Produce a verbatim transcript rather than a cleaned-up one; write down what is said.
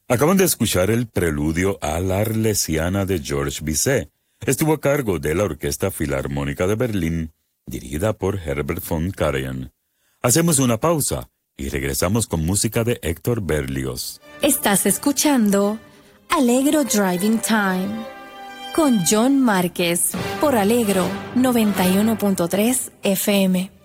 Acaban de escuchar el preludio a la Arlesiana de Georges Bizet. Estuvo a cargo de la Orquesta Filarmónica de Berlín, dirigida por Herbert von Karajan. Hacemos una pausa y regresamos con música de Héctor Berlioz. Estás escuchando Allegro Driving Time con John Márquez por Allegro noventa y uno punto tres F M.